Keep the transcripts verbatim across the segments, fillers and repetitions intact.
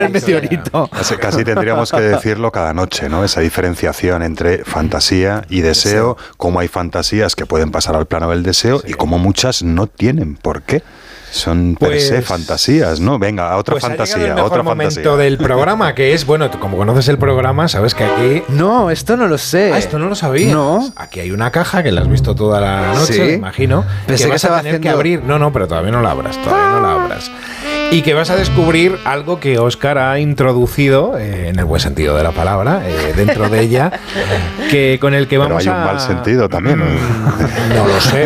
el meteorito. Casi, casi tendríamos que decirlo cada noche, ¿no? Esa diferenciación entre fantasía y deseo, cómo hay fantasías que pueden pasar al plano del deseo sí. y cómo muchas no tienen por qué. Son per pues, se fantasías, ¿no? Venga, a otra pues fantasía, ha llegado el mejor otra momento fantasía. del programa, que es, bueno, tú como conoces el programa, sabes que aquí... No, eesto no lo sé. Ah, esto no lo sabías. No. Aquí hay una caja que la has visto toda la noche, sí. me imagino. Pensé que que vas estaba a tener haciendo... que abrir. No, no, pero todavía no la abras, todavía no la abras. Y que vas a descubrir algo que Óscar ha introducido, eh, en el buen sentido de la palabra, eh, dentro de ella, que con el que vamos Pero hay a... un mal sentido también, ¿no? No lo sé.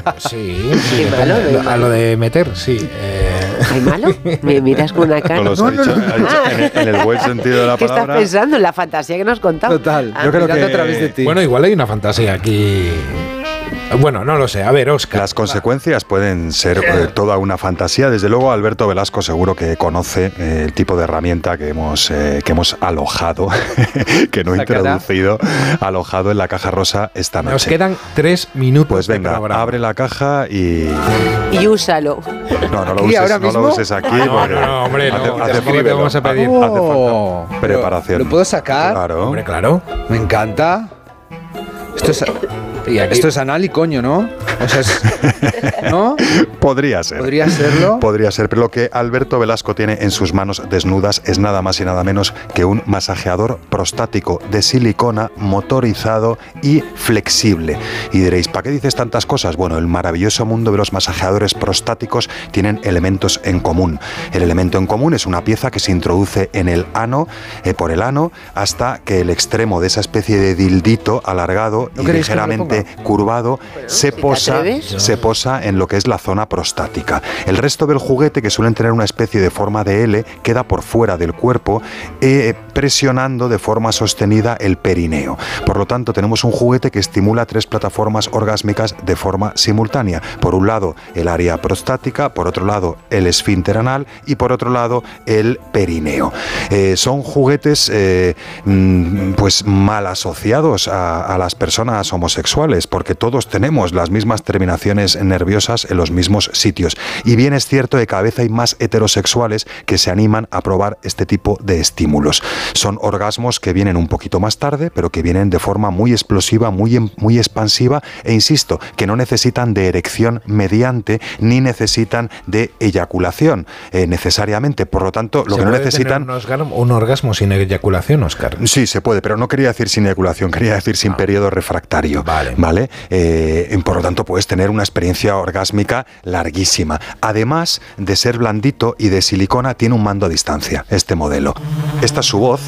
Sí, sí malo, a, a lo de meter, sí. Eh... ¿Hay malo? ¿Me miras con una cara? No, No, no, no, no. En, en el buen sentido de la ¿Qué palabra. estás pensando en la fantasía que nos has contado? Total, Ah, yo creo que mirando a través de ti. Bueno, igual hay una fantasía aquí. Bueno, no lo sé. A ver, Óscar. Las consecuencias pueden ser eh, toda una fantasía. Desde luego, Alberto Velasco seguro que conoce eh, el tipo de herramienta que hemos, eh, que hemos alojado, que no he introducido, alojado en la caja rosa esta noche. Nos quedan tres minutos. Pues venga, abre la caja y... Y úsalo. No, no lo uses, no lo uses aquí. No, no, no, hombre, hace, no. Hace Tampoco te vamos a pedir. Hace falta preparación. ¿Lo puedo sacar? Claro. Hombre, claro. Me encanta. Esto es... Y aquí, esto es anal y coño, ¿no? O sea, es, ¿no? Podría ser. Podría serlo. Podría ser, pero lo que Alberto Velasco tiene en sus manos desnudas es nada más y nada menos que un masajeador prostático de silicona, motorizado y flexible. Y diréis, ¿para qué dices tantas cosas? Bueno, el maravilloso mundo de los masajeadores prostáticos tienen elementos en común. El elemento en común es una pieza que se introduce en el ano, eh, por el ano, hasta que el extremo de esa especie de dildito alargado ¿No y ligeramente curvado se posa, se posa en lo que es la zona prostática. El resto del juguete, que suelen tener una especie de forma de L, queda por fuera del cuerpo, eh, presionando de forma sostenida el perineo. Por lo tanto, tenemos un juguete que estimula tres plataformas orgásmicas de forma simultánea. Por un lado, el área prostática, por otro lado, el esfínter anal y por otro lado, el perineo. Eh, son juguetes eh, pues mal asociados a, a las personas homosexuales, porque todos tenemos las mismas terminaciones nerviosas en los mismos sitios. Y bien es cierto que cada vez hay más heterosexuales que se animan a probar este tipo de estímulos. Son orgasmos que vienen un poquito más tarde, pero que vienen de forma muy explosiva, muy, muy expansiva, e insisto, que no necesitan de erección mediante ni necesitan de eyaculación eh, necesariamente. Por lo tanto, lo que no necesitan... Un orgasmo, un orgasmo sin eyaculación, Óscar. Sí, se puede, pero no quería decir sin eyaculación, quería decir sin ah. periodo refractario. Vale. ¿Vale? Eh, por lo tanto, puedes tener una experiencia orgásmica larguísima. Además de ser blandito y de silicona, tiene un mando a distancia, este modelo. Esta es su voz.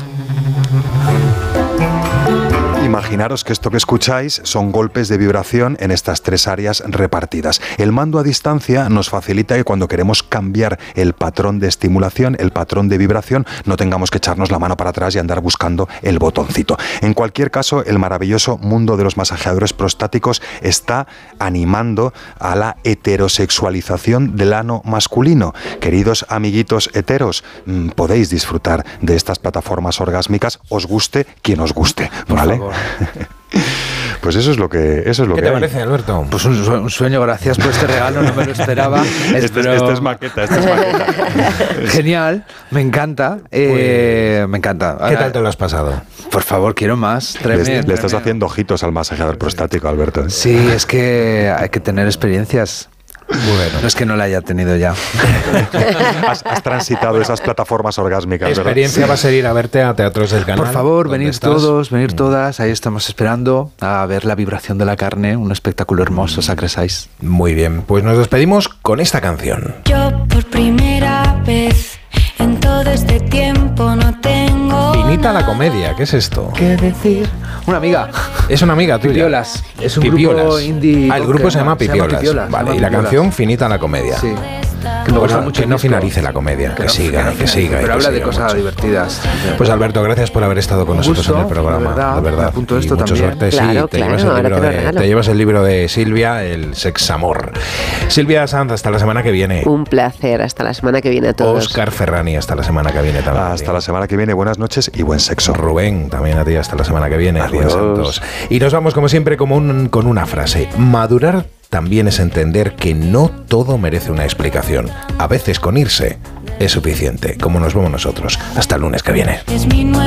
Imaginaros que esto que escucháis son golpes de vibración en estas tres áreas repartidas. El mando a distancia nos facilita que cuando queremos cambiar el patrón de estimulación, el patrón de vibración, no tengamos que echarnos la mano para atrás y andar buscando el botoncito. En cualquier caso, el maravilloso mundo de los masajeadores prostáticos está animando a la heterosexualización del ano masculino. Queridos amiguitos heteros, mmm, podéis disfrutar de estas plataformas orgásmicas, os guste quien os guste, ¿vale? Pues eso es lo que eso es lo ¿Qué que te hay. parece, Alberto? Pues un, un sueño, gracias por este regalo, no me lo esperaba. Este, Espero... este es maqueta, este es maqueta. Genial, me encanta, eh, pues, me encanta. ¿Qué tal te lo has pasado? Por favor, quiero más. Tremendo, le, le estás tremendo. haciendo ojitos al masajeador prostático, Alberto. Sí, es que hay que tener experiencias. Bueno, no es que no la haya tenido ya. has, has transitado esas plataformas orgásmicas, ¿verdad? Experiencia va a ser ir a verte a Teatros del Canal. Por favor, venir estás? todos, venir todas. Ahí estamos esperando a ver la vibración de la carne. Un espectáculo hermoso, Sacre Sais. Muy bien, pues nos despedimos con esta canción. Yo por primera vez en todo este tiempo no tengo. Finita la comedia, ¿qué es esto? ¿Qué decir? Una amiga. Es una amiga tuya. Pipiolas. Es un Pipiolas. grupo indie. Ah, el grupo se llama Pipiolas. Se llama Pipiolas. Vale, se llama y la Pipiolas. canción Finita la comedia. Sí. Que me Pues gusta no, mucho que no el disco. finalice la comedia, que, que siga, no, que, que siga. Pero que habla siga de cosas mucho. divertidas. Pues Alberto, gracias por haber estado con nosotros gusto, en el programa. de verdad, de verdad. me apunto Y esto mucha también. suerte. Claro, sí, te, claro, llevas el ahora libro te lo de, regalo. te llevas el libro de Silvia, el Sex Amor. Silvia Sanz, hasta la semana que viene. Un placer, hasta la semana que viene a todos. Óscar Ferrani, hasta la semana que viene también. Hasta la semana que viene, buenas noches y buen sexo. Rubén, también a ti, hasta la semana que viene. Adiós. Santos. Y nos vamos como siempre como un, con una frase. Madurar también es entender que no todo merece una explicación. A veces con irse es suficiente. Como nos vemos nosotros. Hasta el lunes que viene. Es mi nuevo